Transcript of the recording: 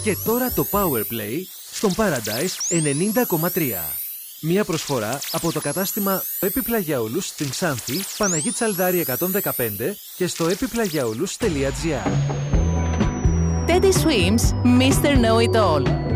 Και τώρα το Powerplay στον Paradise 90,3. Μια προσφορά από το κατάστημα Επιπλαγιαούλους στην Ξάνθη, Παναγή Τσαλδάρη 115 και στο epiplagiaoulous.gr. Teddy Swims, Mr. Know It All.